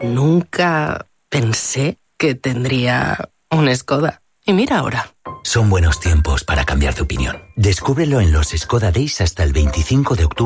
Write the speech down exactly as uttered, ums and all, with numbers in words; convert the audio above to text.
Nunca pensé que tendría un Skoda. Y mira ahora. Son buenos tiempos para cambiar de opinión. Descúbrelo en los Skoda Days hasta el veinticinco de octubre.